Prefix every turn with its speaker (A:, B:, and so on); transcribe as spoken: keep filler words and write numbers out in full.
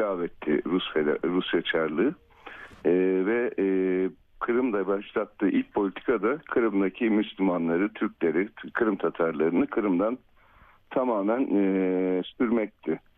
A: ilave etti Rus Rusya Çarlığı. E, ve e, Kırım'da başlattığı ilk politika da Kırım'daki Müslümanları, Türkleri, Kırım Tatarlarını Kırım'dan tamamen e, sürmekti.